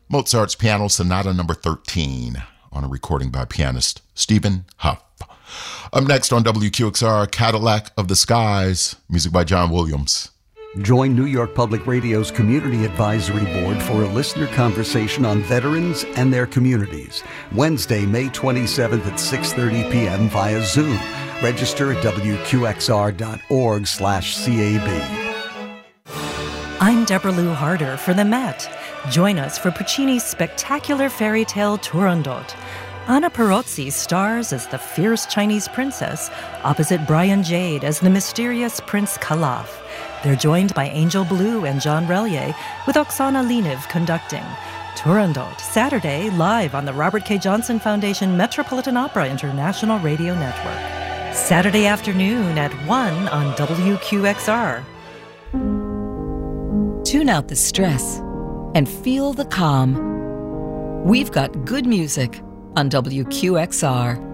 Mozart's Piano Sonata number 13 on a recording by pianist Stephen Huff. Up next on WQXR, Cadillac of the Skies, music by John Williams. Join New York Public Radio's Community Advisory Board for a listener conversation on veterans and their communities. Wednesday, May 27th at 6:30 p.m. via Zoom. Register at wqxr.org/CAB. I'm Deborah Lou Harder for the Met. Join us for Puccini's spectacular fairy tale Turandot. Anna Perozzi stars as the fierce Chinese princess, opposite Brian Jade as the mysterious Prince Kalaf. They're joined by Angel Blue and John Relier, with Oksana Leniv conducting. Turandot, Saturday, live on the Robert K. Johnson Foundation Metropolitan Opera International Radio Network. Saturday afternoon at 1 on WQXR. Tune out the stress and feel the calm. We've got good music on WQXR.